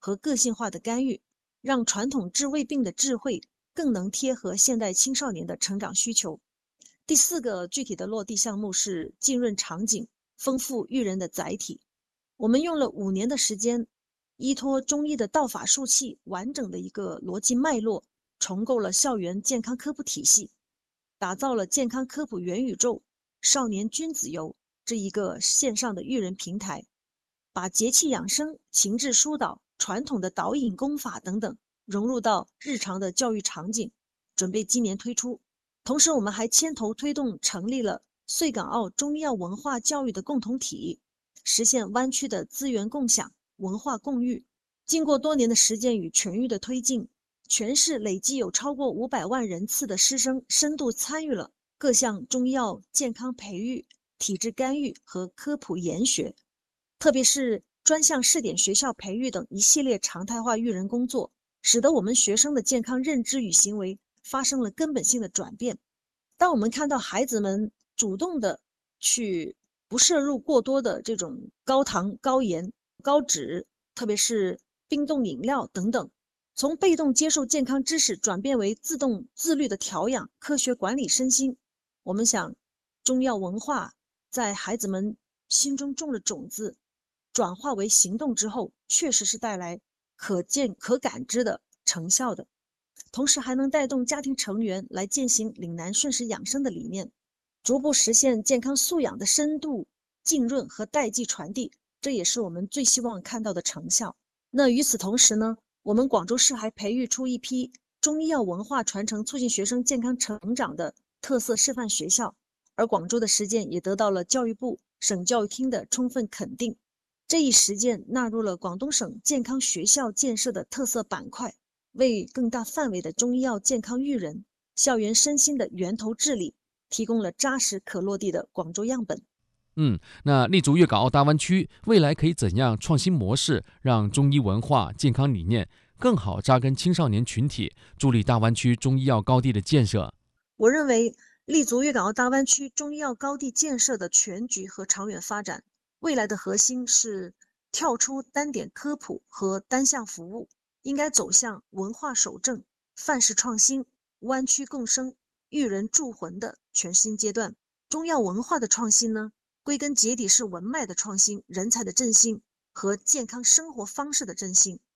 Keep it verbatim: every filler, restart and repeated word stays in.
和个性化的干预，让传统治胃病的智慧更能贴合现代青少年的成长需求。第四个具体的落地项目是浸润场景，丰富育人的载体。我们用了五年的时间，依托中医的道法术器，完整的一个逻辑脉络，重构了校园健康科普体系，打造了健康科普元宇宙少年君子游这一个线上的育人平台，把节气养生、情志疏导、传统的导引功法等等融入到日常的教育场景，准备今年推出。同时，我们还牵头推动成立了穗港澳中医药文化教育的共同体，实现湾区的资源共享、文化共育。经过多年的实践与全域的推进，全市累计有超过五百万人次的师生深度参与了各项中医药健康培育、体质干预和科普研学，特别是专项试点学校培育等一系列常态化育人工作，使得我们学生的健康认知与行为发生了根本性的转变。当我们看到孩子们主动的去不摄入过多的这种高糖、高盐、高脂，特别是冰冻饮料等等，从被动接受健康知识转变为自动自律的调养、科学管理身心，我们想，中药文化在孩子们心中种了种子，转化为行动之后，确实是带来可见可感知的成效的。同时还能带动家庭成员来践行岭南顺时养生的理念，逐步实现健康素养的深度浸润和代际传递，这也是我们最希望看到的成效。那与此同时呢，我们广州市还培育出一批中医药文化传承促进学生健康成长的特色示范学校，而广州的实践也得到了教育部、省教育厅的充分肯定。这一实践纳入了广东省健康学校建设的特色板块，为更大范围的中医药健康育人、校园身心的源头治理提供了扎实可落地的广州样本。 嗯，那立足粤港澳大湾区，未来可以怎样创新模式，让中医文化、健康理念更好扎根青少年群体，助力大湾区中医药高地的建设？ 我认为，立足粤港澳大湾区中医药高地建设的全局和长远发展，未来的核心是跳出单点科普和单项服务，应该走向文化守正、范式创新、湾区共生、育人铸魂的全新阶段。中药文化的创新呢，归根结底是文脉的创新、人才的振兴和健康生活方式的振兴。